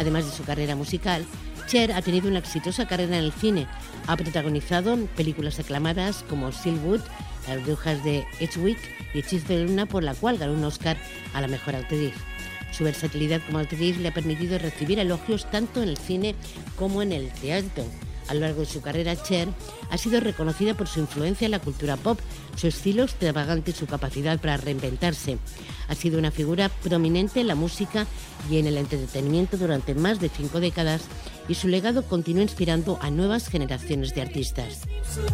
Además de su carrera musical, Cher ha tenido una exitosa carrera en el cine. Ha protagonizado películas aclamadas como Silverwood, Las brujas de Eastwick y Hechizo de Luna, por la cual ganó un Oscar a la mejor actriz. Su versatilidad como actriz le ha permitido recibir elogios tanto en el cine como en el teatro. A lo largo de su carrera, Cher ha sido reconocida por su influencia en la cultura pop, su estilo extravagante y su capacidad para reinventarse. Ha sido una figura prominente en la música y en el entretenimiento durante más de 5 décadas, y su legado continúa inspirando a nuevas generaciones de artistas.